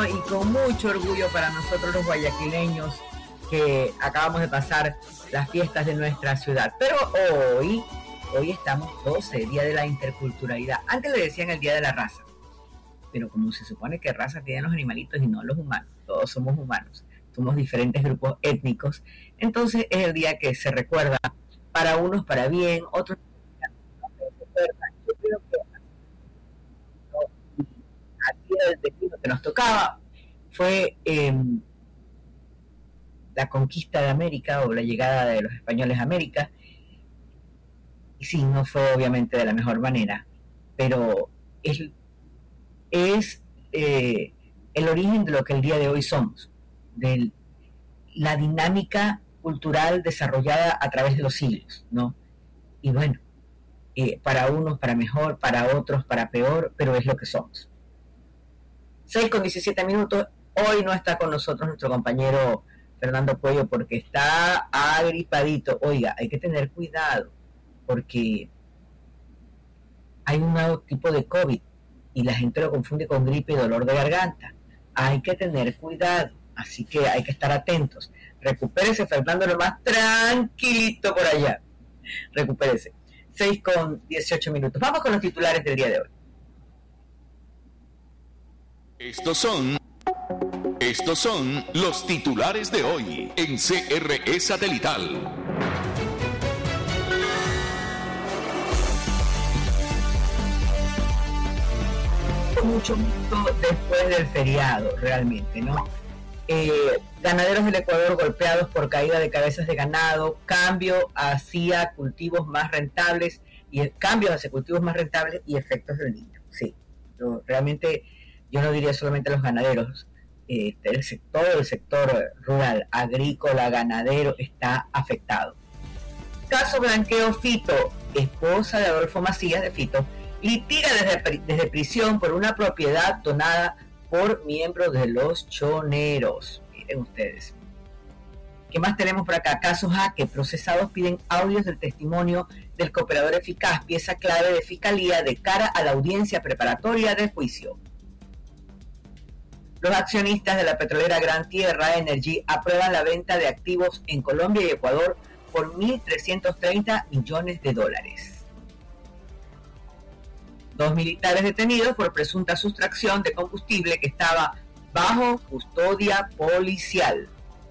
y con mucho orgullo para nosotros los guayaquileños que acabamos de pasar las fiestas de nuestra ciudad. Pero hoy estamos 12, Día de la Interculturalidad. Antes le decían el Día de la Raza, pero como se supone que raza tienen los animalitos y no los humanos, todos somos humanos, somos diferentes grupos étnicos, entonces es el día que se recuerda para unos para bien, otros yo creo que así era el destino que nos tocaba, fue la conquista de América o la llegada de los españoles a América, y sí, no fue obviamente de la mejor manera, pero es el origen de lo que el día de hoy somos, de la dinámica cultural desarrollada a través de los siglos, ¿no? Y bueno, para unos para mejor, para otros para peor, pero es lo que somos. 6:17. Hoy no está con nosotros nuestro compañero Fernando Puello porque está agripadito. Oiga, hay que tener cuidado porque hay un nuevo tipo de COVID y la gente lo confunde con gripe y dolor de garganta. Hay que tener cuidado, así que hay que estar atentos. Recupérese, Fernando, lo más tranquilito por allá. Recupérese. 6:18. Vamos con los titulares del día de hoy. Estos son los titulares de hoy en CRE Satelital. Mucho después del feriado, realmente, ¿no? Ganaderos del Ecuador golpeados por caída de cabezas de ganado, cambios hacia cultivos más rentables y efectos del niño. Sí, realmente yo no diría solamente los ganaderos, todo el sector rural, agrícola, ganadero está afectado. Caso blanqueo Fito, esposa de Adolfo Macías de Fito, litiga desde prisión por una propiedad donada por miembros de los choneros. Miren ustedes. ¿Qué más tenemos por acá? Caso Jaque, procesados piden audios del testimonio del cooperador eficaz, pieza clave de fiscalía de cara a la audiencia preparatoria del juicio. Los accionistas de la petrolera Gran Tierra Energy aprueban la venta de activos en Colombia y Ecuador por $1.330 millones. 2 militares detenidos por presunta sustracción de combustible que estaba bajo custodia policial.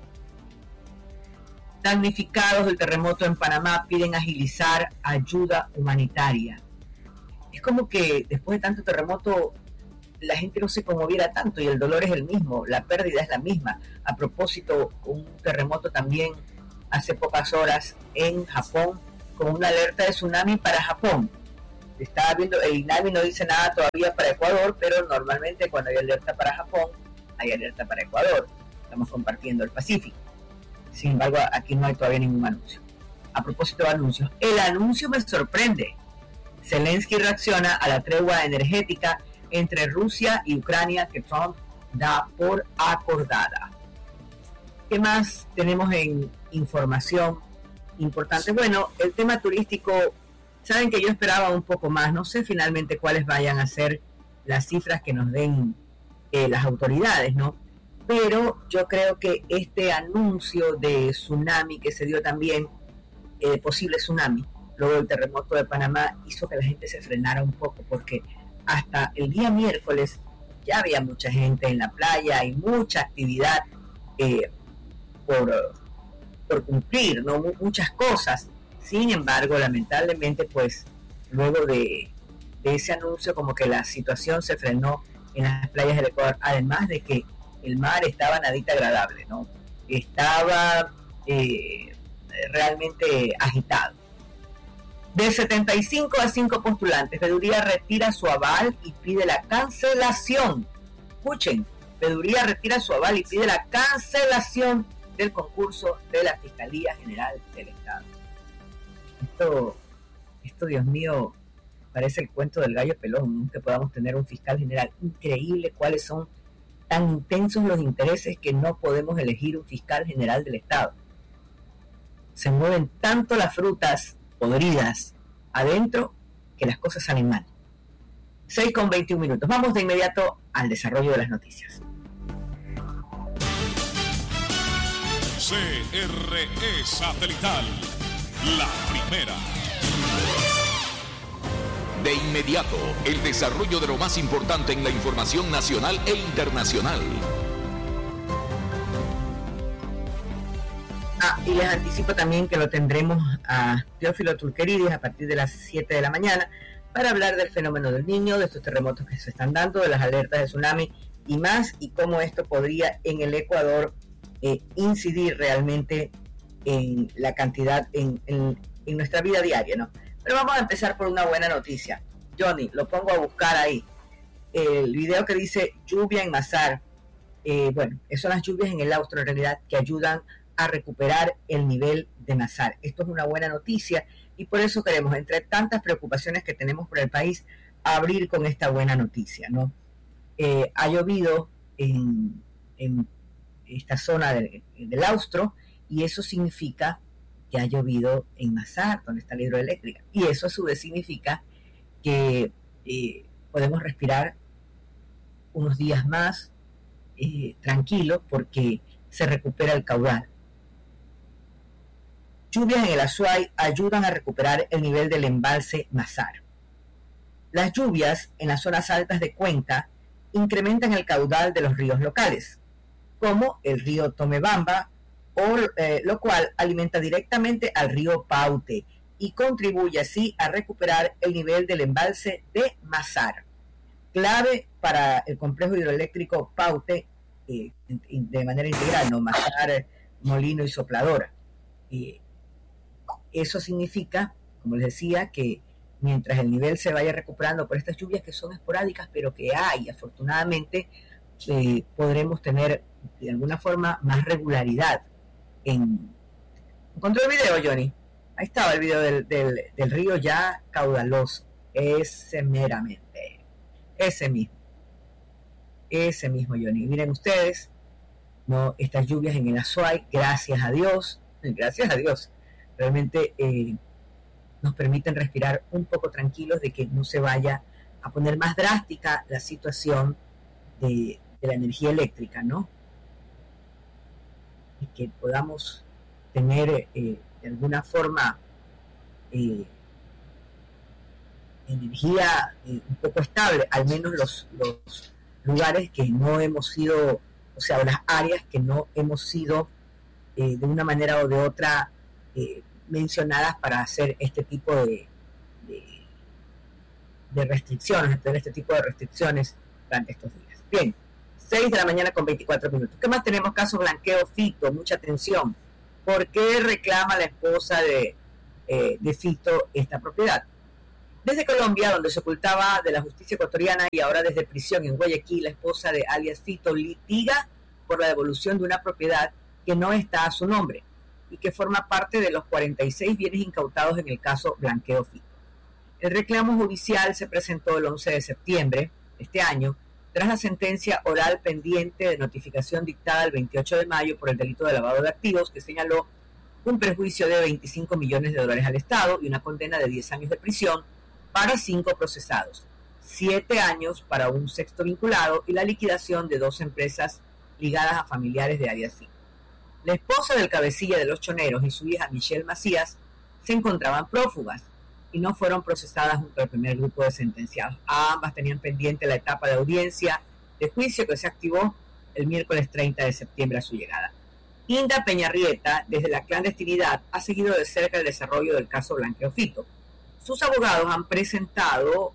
Damnificados del terremoto en Panamá piden agilizar ayuda humanitaria. Es como que después de tanto terremoto la gente no se conmoviera tanto y el dolor es el mismo, la pérdida es la misma. A propósito, un terremoto también hace pocas horas en Japón con una alerta de tsunami para Japón. Estaba viendo, el INAMI no dice nada todavía para Ecuador, pero normalmente cuando hay alerta para Japón, hay alerta para Ecuador. Estamos compartiendo el Pacífico. Sin embargo, aquí no hay todavía ningún anuncio. A propósito de anuncios, el anuncio me sorprende. Zelensky reacciona a la tregua energética entre Rusia y Ucrania que Trump da por acordada. ¿Qué más tenemos en información importante? Bueno, el tema turístico. Saben que yo esperaba un poco más, no sé finalmente cuáles vayan a ser las cifras que nos den las autoridades, ¿no? Pero yo creo que este anuncio de tsunami que se dio también, posible tsunami, luego del terremoto de Panamá, hizo que la gente se frenara un poco, porque hasta el día miércoles ya había mucha gente en la playa, hay mucha actividad por cumplir, ¿no? Muchas cosas. Sin embargo, lamentablemente, pues, luego de ese anuncio, como que la situación se frenó en las playas del Ecuador, además de que el mar estaba nadita agradable, ¿no? Estaba realmente agitado. De 75 a 5 postulantes, Veeduría retira su aval y pide la cancelación. Escuchen, Veeduría retira su aval y pide la cancelación del concurso de la Fiscalía General del Estado. Esto, Dios mío, parece el cuento del gallo pelón, ¿no? Que podamos tener un fiscal general. Increíble cuáles son tan intensos los intereses que no podemos elegir un fiscal general del Estado. Se mueven tanto las frutas podridas adentro que las cosas salen mal. 6:21. Vamos de inmediato al desarrollo de las noticias. CRE Satelital, la primera. De inmediato, el desarrollo de lo más importante en la información nacional e internacional. Y les anticipo también que lo tendremos a Teófilo Tulqueridis a partir de las 7 de la mañana para hablar del fenómeno del Niño, de estos terremotos que se están dando, de las alertas de tsunami y más, y cómo esto podría en el Ecuador incidir realmente en la cantidad, en nuestra vida diaria, ¿no? Pero vamos a empezar por una buena noticia. Johnny, lo pongo a buscar ahí. El video que dice lluvia en Mazar. Bueno, son las lluvias en el Austro en realidad que ayudan a recuperar el nivel de Mazar. Esto es una buena noticia y por eso queremos, entre tantas preocupaciones que tenemos por el país, abrir con esta buena noticia, ¿no? Ha llovido en esta zona del Austro y eso significa que ha llovido en Mazar, donde está la hidroeléctrica, y eso a su vez significa que podemos respirar unos días más tranquilos porque se recupera el caudal. Lluvias en el Azuay ayudan a recuperar el nivel del embalse Mazar. Las lluvias en las zonas altas de Cuenca incrementan el caudal de los ríos locales, como el río Tomebamba, lo cual alimenta directamente al río Paute y contribuye así a recuperar el nivel del embalse de Mazar, clave para el complejo hidroeléctrico Paute de manera integral, ¿no? Mazar, Molino y Sopladora. Eso significa, como les decía, que mientras el nivel se vaya recuperando por estas lluvias que son esporádicas, pero que hay, afortunadamente, podremos tener de alguna forma más regularidad. ¿Encontró el video, Johnny? Ahí estaba el video del río ya caudaloso. Ese meramente. Ese mismo, Johnny. Miren ustedes, ¿no? Estas lluvias en el Azuay, gracias a Dios, realmente nos permiten respirar un poco tranquilos de que no se vaya a poner más drástica la situación de la energía eléctrica, ¿no? Y que podamos tener de alguna forma energía un poco estable, al menos los lugares que no hemos sido, o sea, las áreas que no hemos sido de una manera o de otra mencionadas para hacer este tipo de restricciones, tener este tipo de restricciones durante estos días. Bien, 6 de la mañana con 24 minutos. ¿Qué más tenemos? Caso Blanqueo Fito, mucha atención. ¿Por qué reclama la esposa de Fito esta propiedad? Desde Colombia, donde se ocultaba de la justicia ecuatoriana y ahora desde prisión en Guayaquil, la esposa de alias Fito litiga por la devolución de una propiedad que no está a su nombre y que forma parte de los 46 bienes incautados en el caso Blanqueo Fito. El reclamo judicial se presentó el 11 de septiembre de este año, tras la sentencia oral pendiente de notificación dictada el 28 de mayo por el delito de lavado de activos, que señaló un perjuicio de $25 millones al Estado y una condena de 10 años de prisión para 5 procesados, 7 años para un sexto vinculado y la liquidación de 2 empresas ligadas a familiares de alias Fito. La esposa del cabecilla de los choneros y su hija Michelle Macías se encontraban prófugas y no fueron procesadas junto al primer grupo de sentenciados. Ambas tenían pendiente la etapa de audiencia de juicio que se activó el miércoles 30 de septiembre a su llegada. Inda Peñarrieta, desde la clandestinidad, ha seguido de cerca el desarrollo del caso Blanqueo Fito. Sus abogados han presentado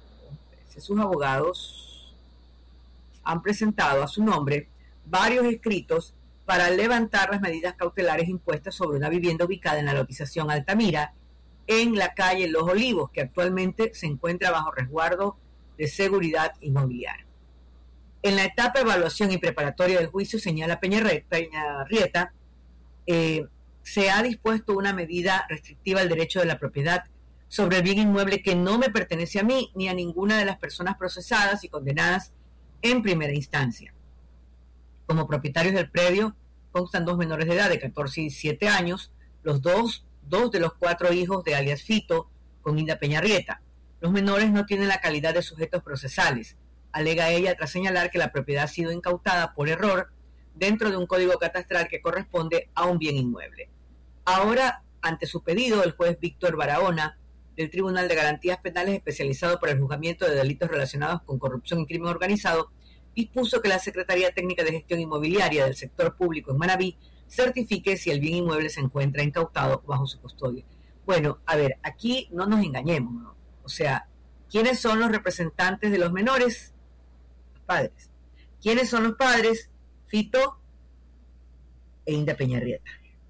a su nombre varios escritos para levantar las medidas cautelares impuestas sobre una vivienda ubicada en la localización Altamira, en la calle Los Olivos, que actualmente se encuentra bajo resguardo de seguridad inmobiliaria. En la etapa de evaluación y preparatoria del juicio, señala Peñarrieta, se ha dispuesto una medida restrictiva al derecho de la propiedad sobre el bien inmueble que no me pertenece a mí ni a ninguna de las personas procesadas y condenadas en primera instancia. Como propietarios del predio constan 2 menores de edad de 14 y 7 años, los dos de los 4 hijos de alias Fito con Inda Peñarrieta. Los menores no tienen la calidad de sujetos procesales, alega ella tras señalar que la propiedad ha sido incautada por error dentro de un código catastral que corresponde a un bien inmueble. Ahora, ante su pedido, el juez Víctor Barahona, del Tribunal de Garantías Penales especializado para el juzgamiento de delitos relacionados con corrupción y crimen organizado, dispuso que la Secretaría Técnica de Gestión Inmobiliaria del sector público en Manabí certifique si el bien inmueble se encuentra incautado bajo su custodia. Bueno, a ver, aquí no nos engañemos, ¿no? O sea, ¿quiénes son los representantes de los menores? Los padres. ¿Quiénes son los padres? Fito e Inda Peñarrieta.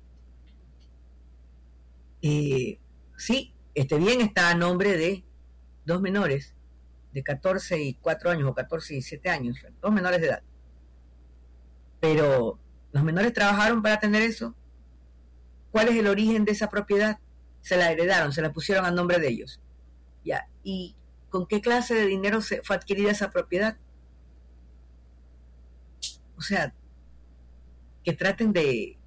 Sí, este bien está a nombre de dos menores de 14 y 4 años o 14 y 7 años, dos menores de edad. Pero los menores trabajaron para tener eso. ¿Cuál es el origen de esa propiedad? Se la heredaron, se la pusieron a nombre de ellos. Ya, ¿y con qué clase de dinero se fue adquirida esa propiedad? O sea, que traten de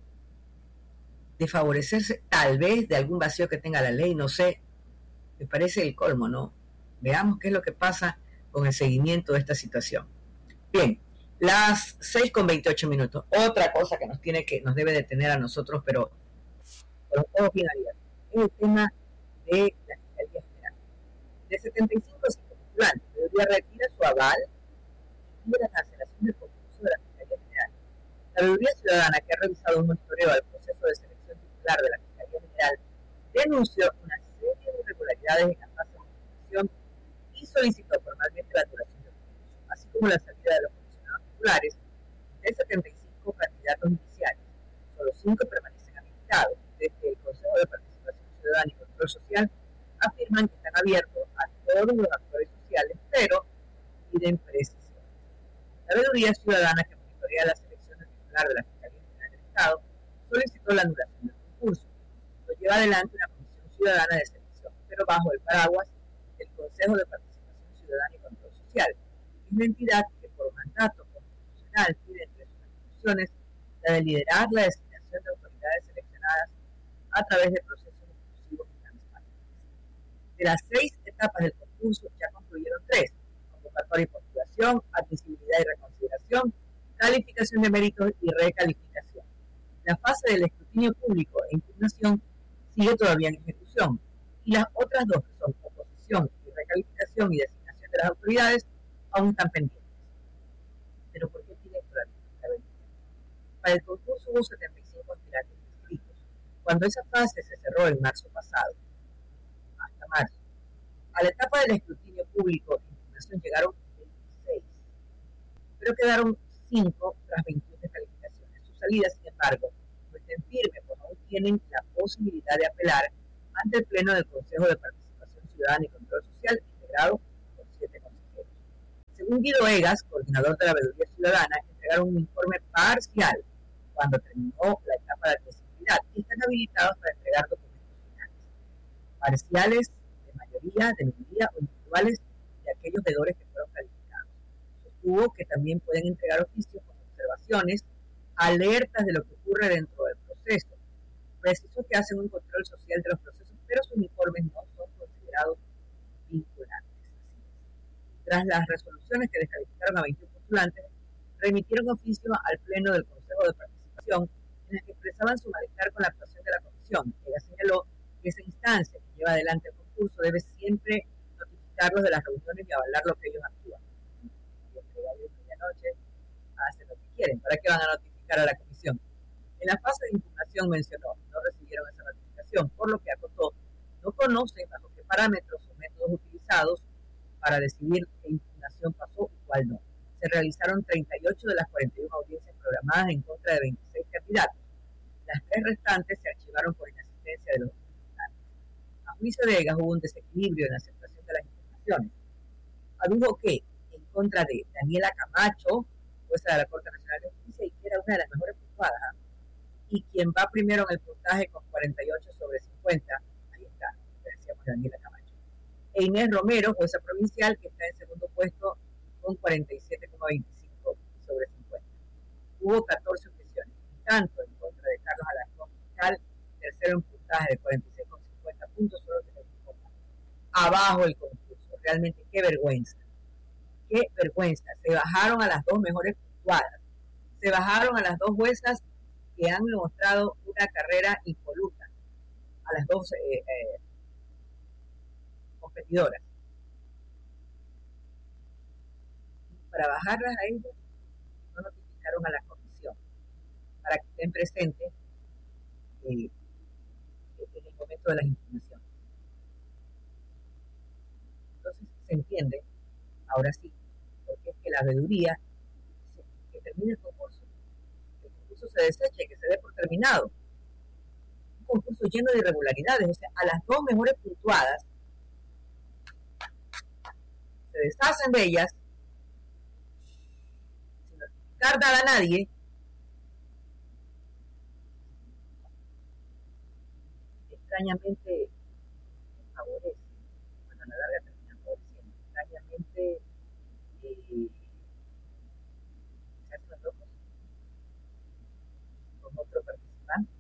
favorecerse, tal vez de algún vacío que tenga la ley, no sé, me parece el colmo, ¿no? Veamos qué es lo que pasa con el seguimiento de esta situación. Bien, las 6:28. Otra cosa que nos debe de tener a nosotros, pero con los ojos bien abiertos, es el tema de la Fiscalía General. De 75 postulantes, debería retirar su aval y la cancelación del concurso de la Fiscalía General. La Veeduría Ciudadana, que ha realizado un monitoreo al proceso de selección titular de la Fiscalía General, denunció una serie de irregularidades en la fase de notificación y solicitó formalmente la duración del concurso, así como la salida de los comisionados titulares de 75 candidatos iniciales. Solo 5 permanecen habilitados. Desde el Consejo de Participación Ciudadana y Control Social afirman que están abiertos a todos los actores sociales, pero piden precisiones. La Veeduría Ciudadana, que monitorea la selección titular de la Fiscalía General del Estado, solicitó la anulación del concurso. Lo lleva adelante una Comisión Ciudadana de Selección, pero bajo el paraguas del Consejo de Participación Ciudadana y Control Social. Es una entidad que por mandato constitucional pide entre sus atribuciones la de liderar la designación de autoridades seleccionadas a través de procesos exclusivos y transparentes. De las 6 etapas del concurso ya concluyeron 3: convocatoria y postulación, admisibilidad y reconsideración, calificación de méritos y recalificación. La fase del escrutinio público e impugnación sigue todavía en ejecución, y las otras 2, que son oposición y recalificación y designación de las autoridades, aún están pendientes. ¿Pero por qué tiene esto la Veeduría? Para el concurso hubo 75 aspirantes inscritos. Cuando esa fase se cerró en marzo pasado, hasta marzo, a la etapa del escrutinio público e impugnación llegaron 26, pero quedaron 5 tras 21 descalificaciones. Su salida, sin embargo, no está en firme, pues aún tienen la posibilidad de apelar ante el Pleno del Consejo de Participación Ciudadana y Control Social, integrado por 7 consejeros. Según Guido Egas, coordinador de la Veeduría Ciudadana, entregaron un informe parcial cuando terminó la etapa de accesibilidad y están habilitados para entregar documentos finales. Parciales de mayoría, de minoría o individuales de aquellos veedores que fueron calificados. Sostuvo que también pueden entregar oficios con observaciones, alertas de lo que ocurre dentro del proceso. Precisó que hacen un control social de los procesos, pero sus informes no son considerados vinculantes. Tras las resoluciones que descalificaron a 21 postulantes, remitieron oficio al Pleno del Consejo de Participación en el que expresaban su malestar con la actuación de la Comisión. Ella señaló que esa instancia que lleva adelante el concurso debe siempre notificarlos de las reuniones y avalar lo que ellos actúan. Y entre gallo y medianoche hacen lo que quieren. ¿Para qué van a notificar a la Comisión? En la fase de impugnación mencionó, no recibieron esa notificación, por lo que acotó, no conocen bajo qué parámetros o métodos utilizados para decidir qué impugnación pasó y cuál no. Se realizaron 38 de las 41 audiencias programadas en contra de 26 candidatos. Las 3 restantes se archivaron por inasistencia de los impugnados. A juicio de Egas hubo un desequilibrio en la aceptación de las impugnaciones. Adujo que, en contra de Daniela Camacho, jueza de la Corte Nacional de Justicia, y que era una de las mejores puntuadas, y quien va primero en el puntaje con 48/50, ahí está, decíamos Daniela Camacho. E Inés Romero, jueza provincial, que está en segundo puesto con 47,25/50. Hubo 14 objeciones, tanto en contra de Carlos Alarcón, fiscal, tercero en puntaje de 46,50 puntos, solo que abajo el concurso. Realmente qué vergüenza. Qué vergüenza. Se bajaron a las 2 mejores puntuadas. Se bajaron a las dos juezas que han mostrado una carrera impoluta, a las dos competidoras. Para bajarlas a ellas, no notificaron a la comisión para que estén presentes en el momento de las impugnaciones. Entonces se entiende, ahora sí, porque es que la veeduría dice que termine el concurso se deseche, que se dé por terminado. Un concurso lleno de irregularidades, o sea, a las dos mejores puntuadas se deshacen de ellas sin notificar nada a nadie. Extrañamente favorece, bueno, a la larga termina favoreciendo, extrañamente se hacen los locos con otro participante.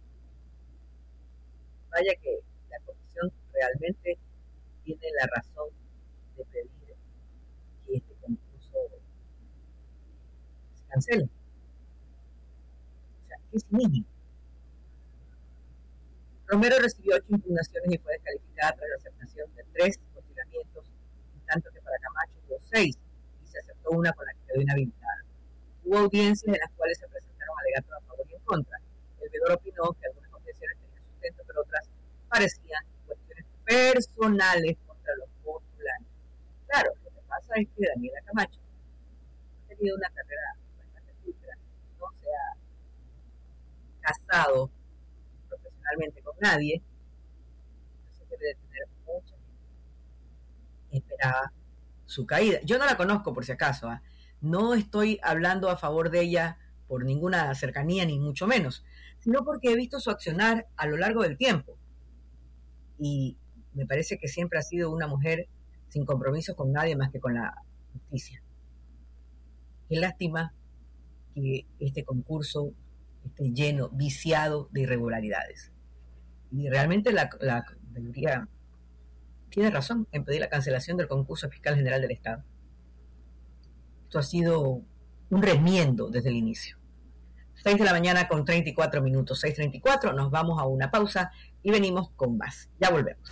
Vaya que la comisión realmente tiene la razón de pedir que este concurso se cancele. O sea, que es mínimo. Romero recibió 8 impugnaciones y fue descalificada tras la aceptación de 3 cuestionamientos, en tanto que para Camacho hubo 6 y se aceptó una con la que quedó inhabilitada. Hubo audiencias en las cuales se presentaron alegatos a favor y en contra. El veedor opinó que algunas objeciones tenían sustento, pero otras parecían cuestiones personales contra los postulantes. Claro, lo que pasa es que Daniela Camacho ha tenido una carrera bastante pulcra, no se ha casado profesionalmente con nadie, entonces debe de tener mucha gente que esperaba su caída. Yo no la conozco por si acaso, no estoy hablando a favor de ella por ninguna cercanía ni mucho menos, sino porque he visto su accionar a lo largo del tiempo y me parece que siempre ha sido una mujer sin compromiso con nadie más que con la justicia. Qué lástima que este concurso esté lleno, viciado de irregularidades. Y realmente la veeduría tiene razón en pedir la cancelación del concurso fiscal general del Estado. Esto ha sido un remiendo desde el inicio. 6 de la mañana con 34 minutos, 6:34, nos vamos a una pausa y venimos con más. Ya volvemos.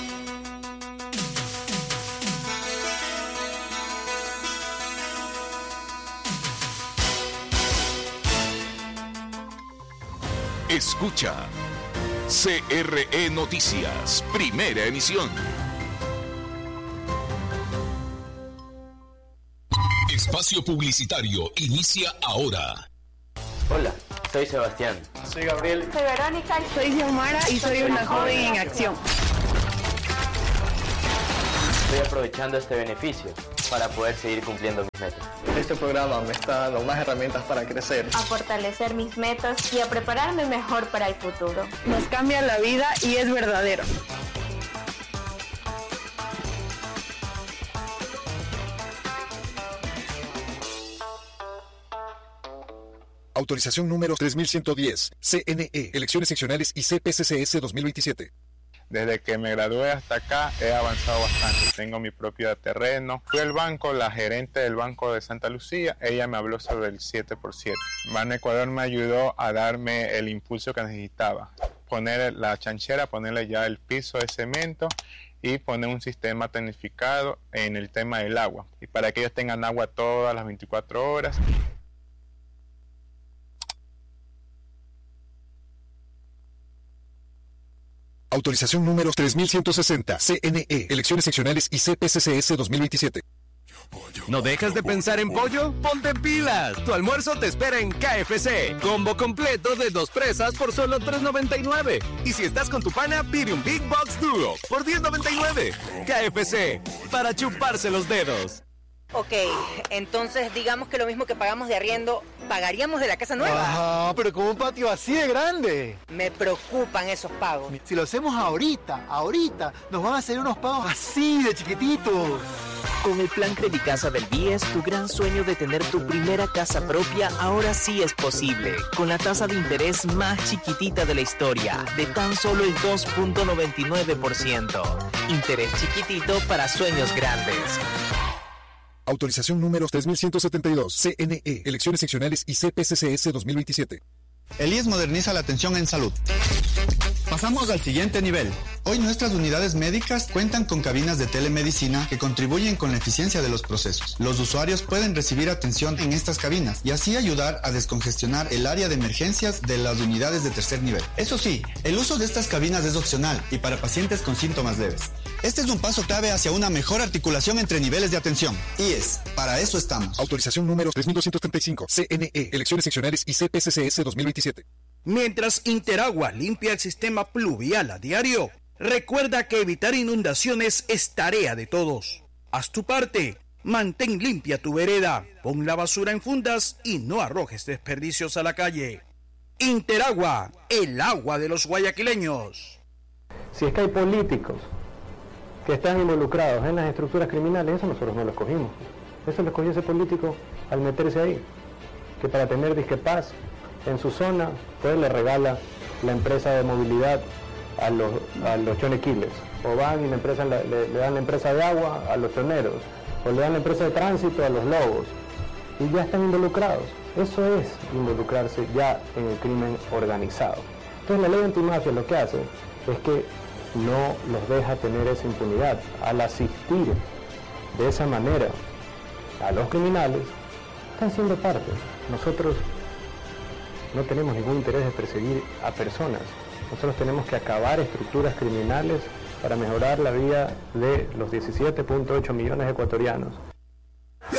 Escucha CRE Noticias, primera emisión. Espacio publicitario inicia ahora. Hola, soy Sebastián. Soy Gabriel. Soy Verónica. Soy Xiomara y soy una joven en acción. Estoy aprovechando este beneficio para poder seguir cumpliendo mis metas. Este programa me está dando más herramientas para crecer, a fortalecer mis metas y a prepararme mejor para el futuro. Nos cambia la vida y es verdadero. Autorización número 3110, CNE, Elecciones Seccionales y CPCCS 2027. Desde que me gradué hasta acá he avanzado bastante. Tengo mi propio terreno. Fui al banco, la gerente del Banco de Santa Lucía, ella me habló sobre el 7x7. Ban Ecuador me ayudó a darme el impulso que necesitaba. Poner la chanchera, ponerle ya el piso de cemento y poner un sistema tecnificado en el tema del agua. Y para que ellos tengan agua todas las 24 horas. Autorización número 3160, CNE, Elecciones Seccionales y CPCCS 2027. ¿No dejas de pensar en pollo? ¡Ponte pilas! Tu almuerzo te espera en KFC. Combo completo de 2 presas por solo $3.99. Y si estás con tu pana, pide un Big Box Duo por $10.99. KFC, para chuparse los dedos. Ok, entonces digamos que lo mismo que pagamos de arriendo, ¿pagaríamos de la casa nueva? Ajá, pero con un patio así de grande. Me preocupan esos pagos. Si lo hacemos ahorita, nos van a hacer unos pagos así de chiquititos. Con el plan Credicasa del BIES, tu gran sueño de tener tu primera casa propia ahora sí es posible. Con la tasa de interés más chiquitita de la historia, de tan solo el 2.99%. Interés chiquitito para sueños grandes. Autorización número 3172. CNE. Elecciones seccionales y CPCCS 2027. El IES moderniza la atención en salud. Pasamos al siguiente nivel. Hoy nuestras unidades médicas cuentan con cabinas de telemedicina que contribuyen con la eficiencia de los procesos. Los usuarios pueden recibir atención en estas cabinas y así ayudar a descongestionar el área de emergencias de las unidades de tercer nivel. Eso sí, el uso de estas cabinas es opcional y para pacientes con síntomas leves. Este es un paso clave hacia una mejor articulación entre niveles de atención. IES, para eso estamos. Autorización número 3235. CNE. Elecciones seccionales y CPCCS 2027. Mientras Interagua limpia el sistema pluvial a diario, recuerda que evitar inundaciones es tarea de todos. Haz tu parte, mantén limpia tu vereda, pon la basura en fundas y no arrojes desperdicios a la calle. Interagua, el agua de los guayaquileños. Si es que hay políticos que están involucrados en las estructuras criminales, eso nosotros no lo escogimos. Eso lo escogió ese político al meterse ahí, que para tener disque paz en su zona, pues le regala la empresa de movilidad a los chonequiles, o van y le dan la empresa de agua a los choneros, o le dan la empresa de tránsito a los lobos, y ya están involucrados. Eso es involucrarse ya en el crimen organizado. Entonces la ley antimafia lo que hace es que no los deja tener esa impunidad. Al asistir de esa manera a los criminales, están siendo parte. Nosotros no tenemos ningún interés de perseguir a personas. Nosotros tenemos que acabar estructuras criminales para mejorar la vida de los 17.8 millones de ecuatorianos